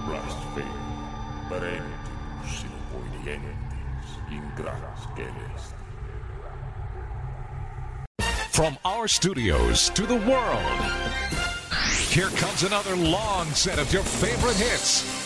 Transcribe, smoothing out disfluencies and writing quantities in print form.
blasfemo, parentis obedientes in gras celestis. From our studios to the world, here comes another long set of your favorite hits